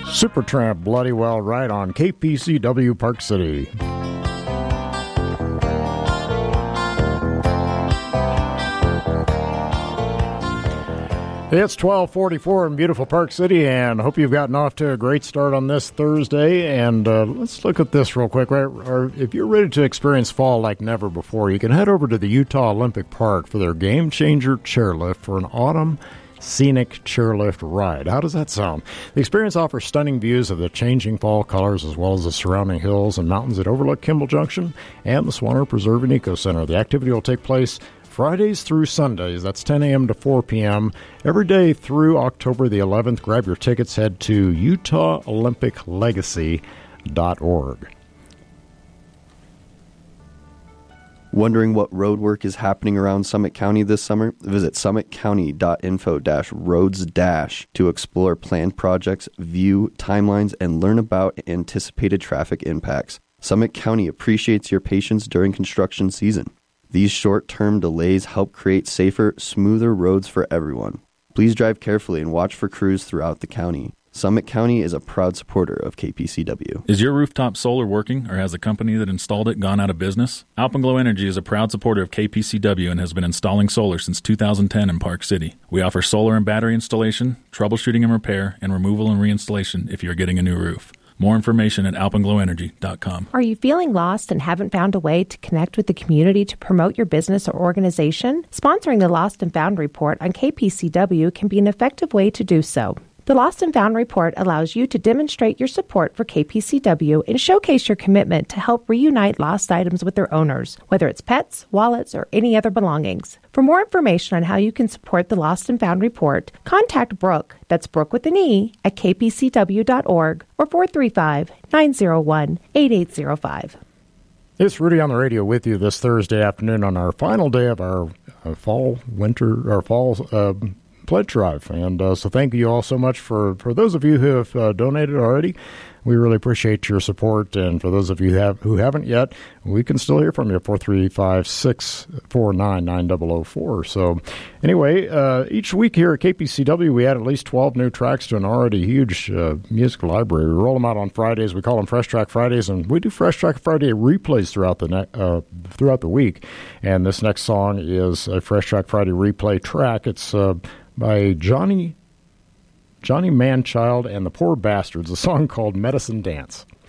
Supertramp, Bloody Well right on KPCW Park City. It's 12:44 in beautiful Park City, and I hope you've gotten off to a great start on this Thursday. And let's look at this real quick. Or if you're ready to experience fall like never before, you can head over to the Utah Olympic Park for their Game Changer chairlift for an autumn scenic chairlift ride. How does that sound? The experience offers stunning views of the changing fall colors as well as the surrounding hills and mountains that overlook Kimball Junction and the Swanner Preserve and Eco Center. The activity will take place Fridays through Sundays. That's 10 a.m. to 4 p.m. every day through October the 11th. Grab your tickets. Head to UtahOlympicLegacy.org. Wondering what road work is happening around Summit County this summer? Visit summitcounty.info-roads- to explore planned projects, view timelines, and learn about anticipated traffic impacts. Summit County appreciates your patience during construction season. These short-term delays help create safer, smoother roads for everyone. Please drive carefully and watch for crews throughout the county. Summit County is a proud supporter of KPCW. Is your rooftop solar working, or has the company that installed it gone out of business? Alpenglow Energy is a proud supporter of KPCW and has been installing solar since 2010 in Park City. We offer solar and battery installation, troubleshooting and repair, and removal and reinstallation if you're getting a new roof. More information at alpenglowenergy.com. Are you feeling lost and haven't found a way to connect with the community to promote your business or organization? Sponsoring the Lost and Found Report on KPCW can be an effective way to do so. The Lost and Found Report allows you to demonstrate your support for KPCW and showcase your commitment to help reunite lost items with their owners, whether it's pets, wallets, or any other belongings. For more information on how you can support the Lost and Found Report, contact Brooke, that's Brooke with an E, at kpcw.org or 435-901-8805. It's Rudy on the radio with you this Thursday afternoon on our final day of our fall pledge drive. And so thank you all so much for those of you who have donated already. We really appreciate your support. And for those of you who haven't yet, we can still hear from you, 435-649-9004. So anyway, each week here at KPCW, we add at least 12 new tracks to an already huge music library. We roll them out on Fridays. We call them Fresh Track Fridays, and we do Fresh Track Friday replays throughout the week. And this next song is a Fresh Track Friday replay track. It's by Johnny Manchild and the Poor Bastards, a song called Medicine Dance.